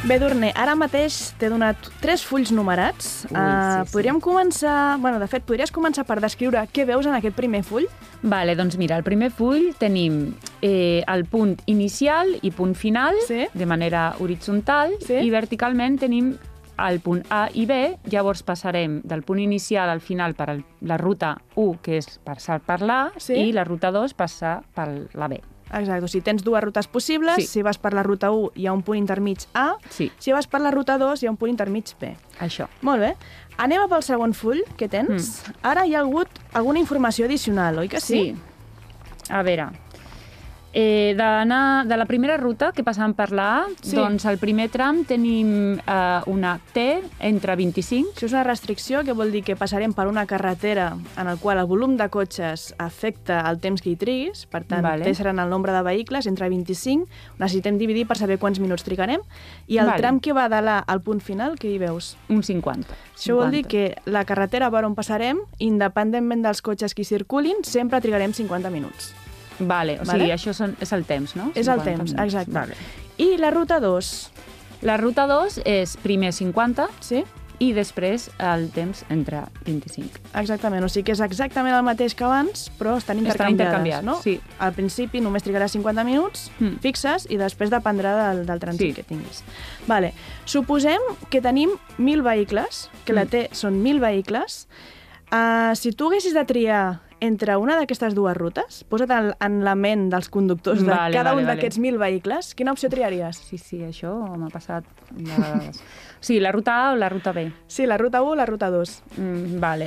Bé, Edurne, ara mateix t'he donat 3 fulls numerats. Podríem començar... Bueno, de fet, podries començar per descriure què veus en aquest primer full? Vale, doncs mira, al primer full tenim el punt inicial i punt final, de manera horitzontal, i verticalment tenim el punt A i B. Llavors passarem del punt inicial al final per la ruta 1, que és passar per l'A, i la ruta 2 passar per la B. Exacte, o sigui, tens dues rutes possibles. Si vas per la ruta 1 hi ha un punt intermig A, si vas per la ruta 2 hi ha un punt intermig B. Això. Molt bé. Anem pel segon full que tens. Ara hi ha hagut alguna informació addicional, oi que sí? Sí. A veure, de la primera ruta que passàvem per la A, doncs al primer tram tenim una T entre 25. Això és una restricció que vol dir que passarem per una carretera en el qual el volum de cotxes afecta el temps que hi triguis, per tant, T seran el nombre de vehicles, entre 25, necessitem dividir per saber quants minuts trigarem, i el tram que va de l'A al punt final, què hi veus? Un 50. Això vol dir que la carretera per on passarem, independentment dels cotxes que hi circulin, sempre trigarem 50 minuts. Vale, o sigui, això és el temps, no? És el temps, exacte. I la ruta 2? La ruta 2 és primer 50 i després el temps entre 25. Exactament, o sigui que és exactament el mateix que abans, però estan intercanviades, no? Sí. Al principi només trigarà 50 minuts fixes i després dependrà del trànsit que tinguis. Vale. Suposem que tenim 1.000 vehicles, que la T són 1.000 vehicles. Si tu haguessis de triar entre una d'aquestes dues rutes, posa't en la ment dels conductors de cada un d'aquests 1.000 vehicles, quina opció triaries? Sí, això m'ha passat de vegades. O sigui, la ruta A o la ruta B? Sí, la ruta 1 o la ruta 2. Vale.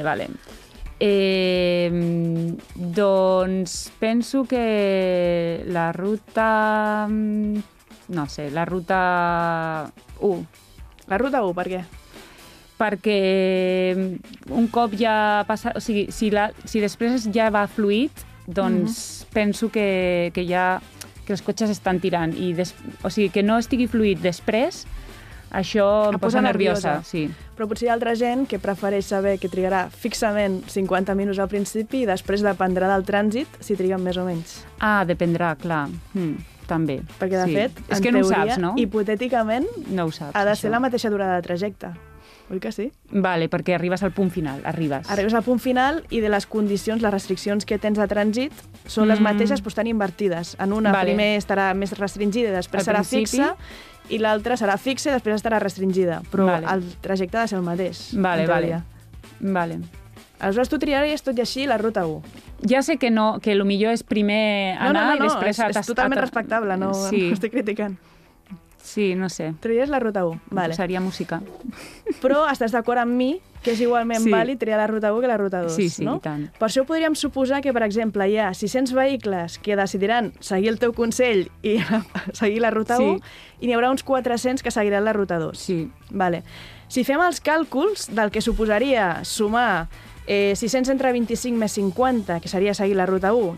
Doncs penso que la ruta... No sé, la ruta 1. La ruta 1, per què? Perquè un cop ja passa... O sigui, si després ja va fluid, doncs penso que els cotxes estan tirant. O sigui, que no estigui fluid després, això em posa nerviosa. Sí. Però potser hi ha altra gent que prefereix saber que trigarà fixament 50 minuts al principi i després dependrà del trànsit si triguen més o menys. Dependrà, clar. També. Perquè, de fet, en teoria, no ho saps, no? Hipotèticament, no ho saps, ha de ser la mateixa durada de trajecte. Oi que sí? Vale, perquè arribes al punt final. Arribes al punt final i de les condicions, les restriccions que tens de trànsit són les mateixes, però estan invertides. En una primer estarà més restringida i després serà fixa, i l'altra serà fixa i després estarà restringida. Però el trajecte ha de ser el mateix. Vale. Aleshores tu triaries tot i així la ruta 1. Ja sé que el millor és primer anar i després... No, és totalment respectable, no estic criticant. Sí, no sé. Triaries la ruta 1. Vale. Posaria música. Però estàs d'acord amb mi que és igualment vàlid triar la ruta 1 que la ruta 2, sí, no? I tant. Per això podríem suposar que, per exemple, hi ha 600 vehicles que decidiran seguir el teu consell i seguir la ruta 1 i n'hi haurà uns 400 que seguiran la ruta 2. Sí. Vale. Si fem els càlculs del que suposaria sumar 600 entre 25 més 50, que seria seguir la ruta 1,